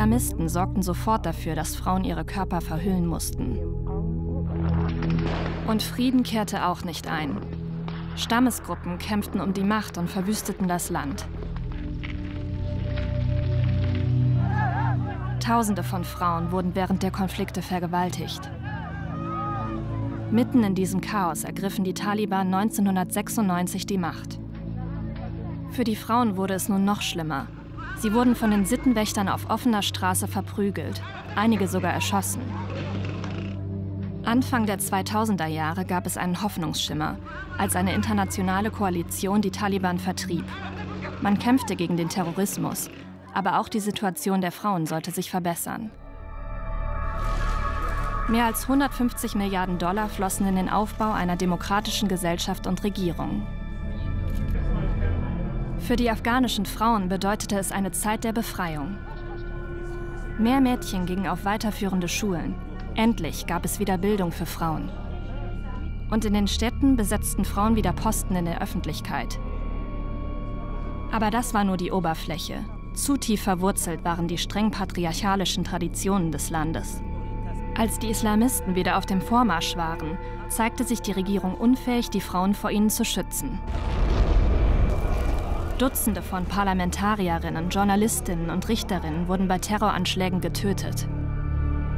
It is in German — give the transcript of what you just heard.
Islamisten sorgten sofort dafür, dass Frauen ihre Körper verhüllen mussten. Und Frieden kehrte auch nicht ein. Stammesgruppen kämpften um die Macht und verwüsteten das Land. Tausende von Frauen wurden während der Konflikte vergewaltigt. Mitten in diesem Chaos ergriffen die Taliban 1996 die Macht. Für die Frauen wurde es nun noch schlimmer. Sie wurden von den Sittenwächtern auf offener Straße verprügelt, einige sogar erschossen. Anfang der 2000er Jahre gab es einen Hoffnungsschimmer, als eine internationale Koalition die Taliban vertrieb. Man kämpfte gegen den Terrorismus, aber auch die Situation der Frauen sollte sich verbessern. Mehr als 150 Milliarden Dollar flossen in den Aufbau einer demokratischen Gesellschaft und Regierung. Für die afghanischen Frauen bedeutete es eine Zeit der Befreiung. Mehr Mädchen gingen auf weiterführende Schulen. Endlich gab es wieder Bildung für Frauen. Und in den Städten besetzten Frauen wieder Posten in der Öffentlichkeit. Aber das war nur die Oberfläche. Zu tief verwurzelt waren die streng patriarchalischen Traditionen des Landes. Als die Islamisten wieder auf dem Vormarsch waren, zeigte sich die Regierung unfähig, die Frauen vor ihnen zu schützen. Dutzende von Parlamentarierinnen, Journalistinnen und Richterinnen wurden bei Terroranschlägen getötet.